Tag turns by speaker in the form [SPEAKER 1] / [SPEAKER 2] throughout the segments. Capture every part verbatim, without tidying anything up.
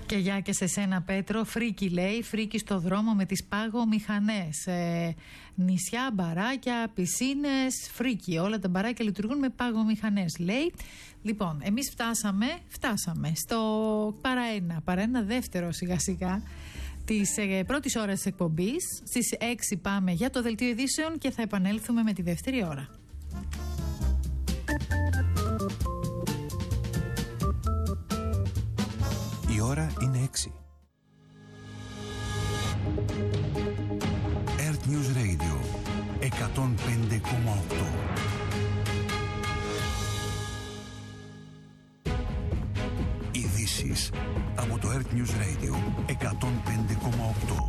[SPEAKER 1] Και γεια και σε σένα, Πέτρο. Φρίκι λέει, φρίκι στο δρόμο με τις πάγομηχανές. Ε, νησιά, μπαράκια, πισίνες, φρίκι. Όλα τα μπαράκια λειτουργούν με πάγομηχανές, λέει. Λοιπόν, εμείς φτάσαμε, φτάσαμε στο παραένα, παραένα δεύτερο σιγά σιγά της ε, πρώτης ώρας της εκπομπής. Στις έξι πάμε για το δελτίο ειδήσεων και θα επανέλθουμε με τη δεύτερη ώρα.
[SPEAKER 2] Η ώρα είναι έξι. Earth News Radio εκατόν πέντε κόμμα οκτώ. Ειδήσεις από το Earth News Radio εκατόν πέντε κόμμα οκτώ.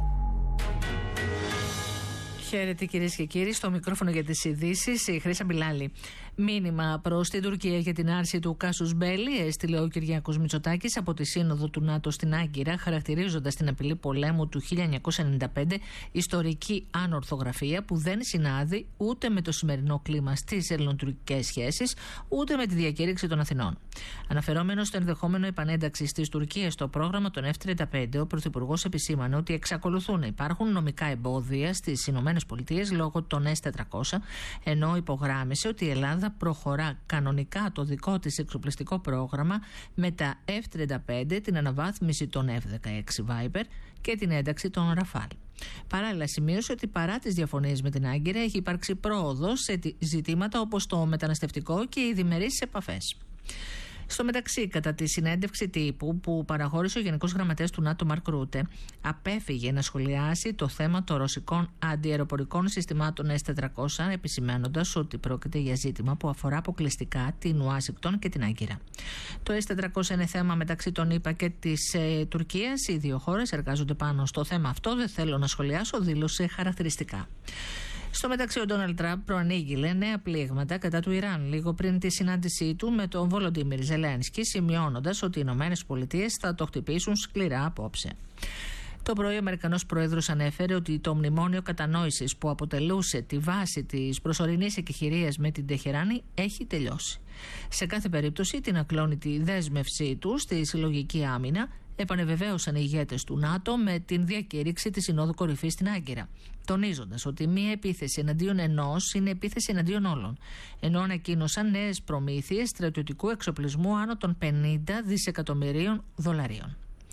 [SPEAKER 3] Χαίρετε κυρίες και κύριοι, στο μικρόφωνο για τις ειδήσεις η Χρύσα Μπιλάλη. Μήνυμα προς την Τουρκία για την άρση του κάσους μπέλι έστειλε ο Κυριάκος Μητσοτάκης από τη Σύνοδο του ΝΑΤΟ στην Άγκυρα, χαρακτηρίζοντας την απειλή πολέμου του χίλια εννιακόσια ενενήντα πέντε ιστορική ανορθογραφία που δεν συνάδει ούτε με το σημερινό κλίμα στις ελληνοτουρκικές σχέσεις, ούτε με τη διακήρυξη των Αθηνών. Αναφερόμενος στο ενδεχόμενο επανένταξη της Τουρκίας στο πρόγραμμα των εφ τριάντα πέντε, ο Πρωθυπουργός επισήμανε ότι εξακολουθούν να υπάρχουν νομικά εμπόδια στις ΗΠΑ λόγω των ες τετρακόσια, ενώ υπογράμμισε ότι η Ελλάδα προχωρά κανονικά το δικό της εξοπλιστικό πρόγραμμα με τα εφ τριάντα πέντε, την αναβάθμιση των εφ δεκαέξι Viper και την ένταξη των Ραφάλ. Παράλληλα, σημείωσε ότι παρά τις διαφωνίες με την Άγκυρα έχει υπάρξει πρόοδος σε ζητήματα όπως το μεταναστευτικό και οι διμερείς επαφές. Στο μεταξύ, κατά τη συνέντευξη τύπου που παραχώρησε ο Γενικός Γραμματέας του ΝΑΤΟ Μαρκ Ρούτε, απέφυγε να σχολιάσει το θέμα των ρωσικών αντιαεροπορικών συστημάτων ες τετρακόσια, επισημαίνοντας ότι πρόκειται για ζήτημα που αφορά αποκλειστικά την Ουάσιγκτον και την Άγκυρα. Το ες τετρακόσια είναι θέμα μεταξύ των ΗΠΑ και της ε, Τουρκίας. Οι δύο χώρες εργάζονται πάνω στο θέμα αυτό. Δεν θέλω να σχολιάσω, δήλωσε χαρακτηριστικά. Στο μεταξύ, ο Ντόναλντ Τραμπ προανήγγειλε νέα πλήγματα κατά του Ιράν λίγο πριν τη συνάντησή του με τον Βολοντίμιρ Ζελένσκι, σημειώνοντας ότι οι Ηνωμένες Πολιτείες θα το χτυπήσουν σκληρά απόψε. Το πρωί ο Αμερικανός Πρόεδρος ανέφερε ότι το μνημόνιο κατανόησης που αποτελούσε τη βάση της προσωρινής εκεχηρίας με την Τεχεράνη έχει τελειώσει. Σε κάθε περίπτωση, την ακλόνητη δέσμευσή του στη συλλογική άμυνα επανεβεβαίωσαν οι ηγέτες του ΝΑΤΟ με την διακήρυξη της Συνόδου Κορυφής στην Άγκυρα, τονίζοντας ότι μία επίθεση εναντίον ενός είναι επίθεση εναντίον όλων, ενώ ανακοίνωσαν νέες προμήθειες στρατιωτικού εξοπλισμού άνω των πενήντα δισεκατομμυρίων δολαρίων.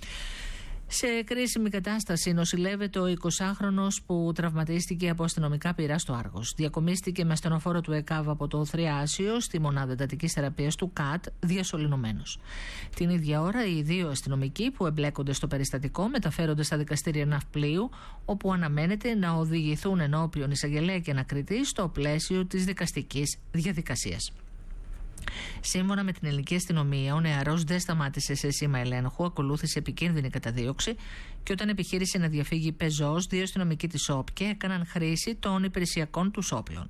[SPEAKER 3] Σε κρίσιμη κατάσταση νοσηλεύεται ο εικοσάχρονος που τραυματίστηκε από αστυνομικά πυρά στο Άργος. Διακομίστηκε με ασθενοφόρο του ΕΚΑΒ από το Θριάσιο στη μονάδα εντατικής θεραπείας του ΚΑΤ, διασωληνωμένος. Την ίδια ώρα, οι δύο αστυνομικοί που εμπλέκονται στο περιστατικό μεταφέρονται στα δικαστήρια Ναυπλίου, όπου αναμένεται να οδηγηθούν ενώπιον εισαγγελέα και ανακριτή στο πλαίσιο της δικαστικής διαδικασίας. Σύμφωνα με την ελληνική αστυνομία, ο νεαρός δεν σταμάτησε σε σήμα ελέγχου, ακολούθησε επικίνδυνη καταδίωξη και όταν επιχείρησε να διαφύγει πεζός, δύο αστυνομικοί της ΟΠΚΕ έκαναν χρήση των υπηρεσιακών τους όπλων.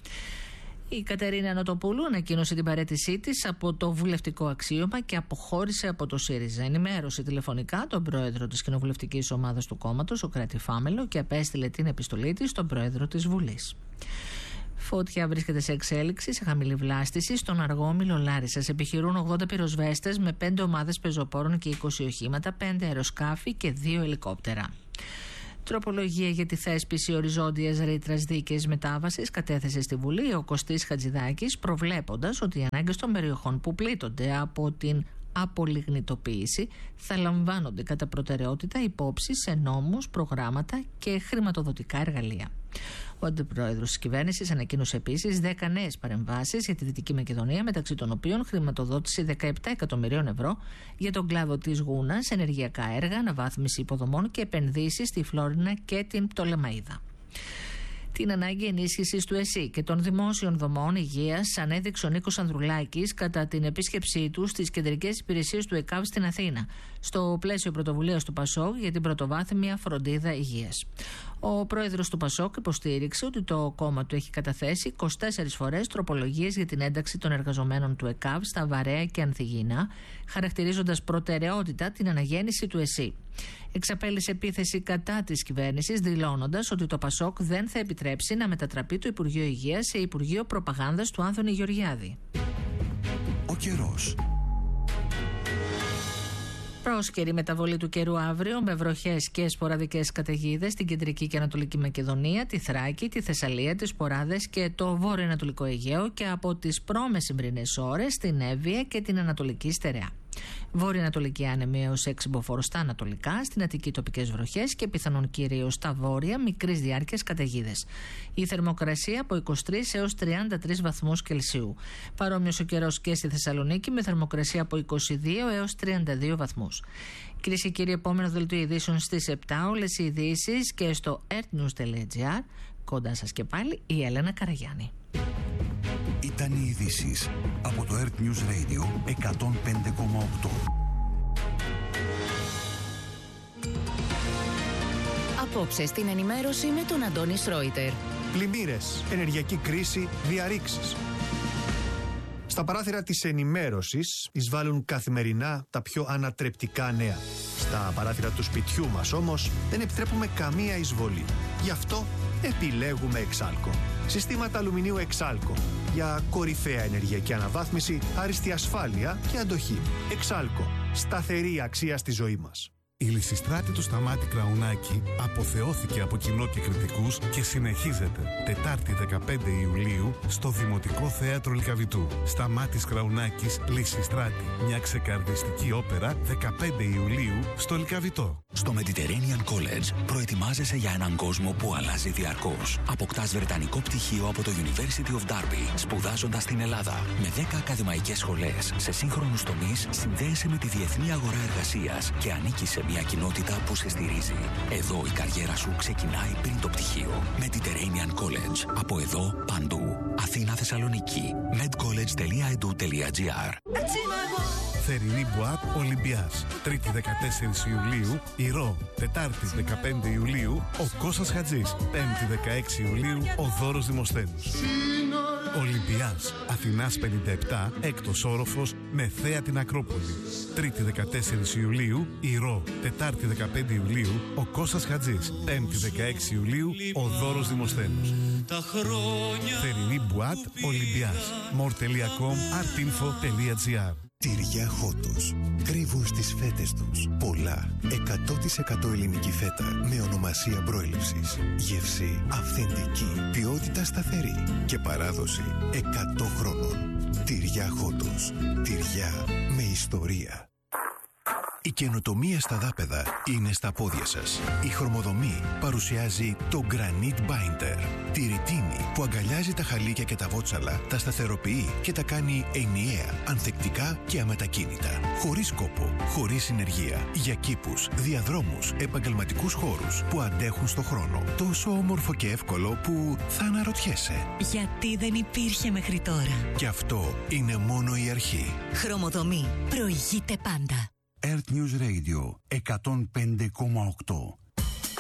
[SPEAKER 3] Η Κατερίνα Νοτοπούλου ανακοίνωσε την παραίτησή της από το βουλευτικό αξίωμα και αποχώρησε από το ΣΥΡΙΖΑ. Ενημέρωσε τηλεφωνικά τον πρόεδρο της κοινοβουλευτικής ομάδας του κόμματος, ο Κράτη Φάμελο, και απέστειλε την επιστολή της στον πρόεδρο της Βουλής. Φώτια βρίσκεται σε εξέλιξη σε χαμηλή βλάστηση στον Αργόμηλο Λάρισσας. Επιχειρούν ογδόντα πυροσβέστες με πέντε ομάδες πεζοπόρων και είκοσι οχήματα, πέντε αεροσκάφη και δύο ελικόπτερα. Τροπολογία για τη θέσπιση οριζόντιας ρήτρας δίκαιης μετάβασης κατέθεσε στη Βουλή ο Κωστής Χατζηδάκης, προβλέποντας ότι οι ανάγκες των περιοχών που πλήττονται από την απολιγνητοποίηση θα λαμβάνονται κατά προτεραιότητα υπόψη σε νόμους, προγράμματα και χρηματοδοτικά εργαλεία. Ο αντιπρόεδρος της κυβέρνησης ανακοίνωσε επίσης δέκα νέες παρεμβάσεις για τη Δυτική Μακεδονία, μεταξύ των οποίων χρηματοδότηση δεκαεπτά εκατομμυρίων ευρώ για τον κλάδο της Γούνας, ενεργειακά έργα, αναβάθμιση υποδομών και επενδύσεις στη Φλόρινα και την Πτολεμαΐδα. Την ανάγκη ενίσχυσης του ΕΣΥ και των δημόσιων δομών υγείας ανέδειξε ο Νίκος Ανδρουλάκης κατά την επίσκεψή του στις κεντρικές υπηρεσίες του ΕΚΑΒ στην Αθήνα, στο πλαίσιο πρωτοβουλίας του ΠΑΣΟΚ για την πρωτοβάθμια φροντίδα υγείας. Ο πρόεδρος του ΠΑΣΟΚ υποστήριξε ότι το κόμμα του έχει καταθέσει είκοσι τέσσερις φορές τροπολογίες για την ένταξη των εργαζομένων του ΕΚΑΒ στα Βαρέα και Ανθυγίνα, χαρακτηρίζοντας προτεραιότητα την αναγέννηση του ΕΣΥ. Εξαπέλυσε επίθεση κατά της κυβέρνησης, δηλώνοντας ότι το ΠΑΣΟΚ δεν θα επιτρέψει να μετατραπεί το Υπουργείο Υγείας σε Υπουργείο Προπαγάνδας του Άνθονη Γεωργιάδη.
[SPEAKER 2] Ο καιρός.
[SPEAKER 3] Πρόσκαιρη μεταβολή του καιρού αύριο με βροχές και σποραδικές καταιγίδες στην κεντρική και ανατολική Μακεδονία, τη Θράκη, τη Θεσσαλία, τις Σποράδες και το βόρειο-ανατολικό Αιγαίο και από τις πρόμεσημβρινές ώρες στην Εύβοια και την Ανατολική Στερεά. Βόρειο-ανατολική άνεμη έως έξι μποφόρ στα ανατολικά, στην Αττική τοπικές βροχές και πιθανόν κυρίως στα βόρεια μικρής διάρκειας καταιγίδες. Η θερμοκρασία από είκοσι τρεις έως τριάντα τρεις βαθμούς Κελσίου. Παρόμοιος ο καιρός και στη Θεσσαλονίκη με θερμοκρασία από είκοσι δύο έως τριάντα δύο βαθμούς. Κυρίες και κύριοι, επόμενο δελτίο ειδήσεων στις επτά. Όλες οι ειδήσεις και στο earthnews τελεία gr. Κοντά σας και πάλι η Έλενα Καραγιάννη.
[SPEAKER 2] Ήταν οι ειδήσεις από το Earth News Radio εκατόν πέντε κόμμα οκτώ.
[SPEAKER 4] Απόψε στην ενημέρωση με τον Αντώνη Σρόιτερ.
[SPEAKER 5] Πλημμύρες, ενεργειακή κρίση, διαρρήξεις. Στα παράθυρα της ενημέρωσης εισβάλλουν καθημερινά τα πιο ανατρεπτικά νέα. Στα παράθυρα του σπιτιού μας όμως δεν επιτρέπουμε καμία εισβολή. Γι' αυτό επιλέγουμε Εξάλκο. Συστήματα αλουμινίου Εξάλκο για κορυφαία ενεργειακή αναβάθμιση, άριστη ασφάλεια και αντοχή. Εξάλκο. Σταθερή αξία στη ζωή μας.
[SPEAKER 6] Η Λυσιστράτη του Σταμάτη Κραουνάκη αποθεώθηκε από κοινό και κριτικούς και συνεχίζεται Τετάρτη δεκαπέντε Ιουλίου στο Δημοτικό Θέατρο Λυκαβητού. Σταμάτης Κραουνάκης, Λυσιστράτη. Μια ξεκαρδιστική όπερα δεκαπέντε Ιουλίου στο Λυκαβητό.
[SPEAKER 7] Στο Mediterranean College προετοιμάζεσαι για έναν κόσμο που αλλάζει διαρκώς. Αποκτάς βρετανικό πτυχίο από το University of Derby, σπουδάζοντας στην Ελλάδα. Με δέκα ακαδημαϊκές σχολές σε σύγχρονους τομείς, συνδέεσαι με τη διεθνή αγορά εργασίας και ανήκεις σε μια κοινότητα που σε στηρίζει. Εδώ η καριέρα σου ξεκινάει πριν το πτυχίο. Mediterranean College. Από εδώ παντού. Αθήνα, Θεσσαλονίκη. medcollege τελεία e d u τελεία g r.
[SPEAKER 6] Θερινή Μπουάτ Ολυμπιάς. Τρίτη δεκατέσσερις Ιουλίου Ηρώ. Τετάρτη δεκαπέντε Ιουλίου ο Κώστας Χατζής. Πέμπτη δεκαέξι Ιουλίου ο Δώρος Δημοσθένους. Ολυμπιάς. Αθηνάς πενήντα επτά, έκτος όροφος με θέα την Ακρόπολη. Τρίτη δεκατέσσερις Ιουλίου Ηρώ. Τετάρτη δεκαπέντε Ιουλίου ο Κώστας Χατζής. Πέμπτη δεκαέξι Ιουλίου ο Δώρος Δημοσθένους. Θερινή Μπουάτ Ολυμπιάς. more τελεία com, artinfo τελεία gr.
[SPEAKER 8] Τυριά Χότος. Κρύβουν στις φέτες τους πολλά. εκατό τοις εκατό ελληνική φέτα με ονομασία προέλευσης. Γεύση αυθεντική. Ποιότητα σταθερή. Και παράδοση εκατό χρόνων. Τυριά Χότος. Τυριά με ιστορία. Η καινοτομία στα δάπεδα είναι στα πόδια σας. Η Χρωμοδομή παρουσιάζει το Granite Binder. Τη ρητίνη που αγκαλιάζει τα χαλίκια και τα βότσαλα, τα σταθεροποιεί και τα κάνει ενιαία, ανθεκτικά και αμετακίνητα. Χωρίς κόπο, χωρίς συνεργεία. Για κήπους, διαδρόμους, επαγγελματικούς χώρους που αντέχουν στο χρόνο. Τόσο όμορφο και εύκολο που θα αναρωτιέσαι.
[SPEAKER 9] Γιατί δεν υπήρχε μέχρι τώρα.
[SPEAKER 8] Και αυτό είναι μόνο η αρχή.
[SPEAKER 9] Χρωμοδομή. Προηγείται πάντα.
[SPEAKER 2] Earth News Radio εκατόν πέντε κόμμα οκτώ.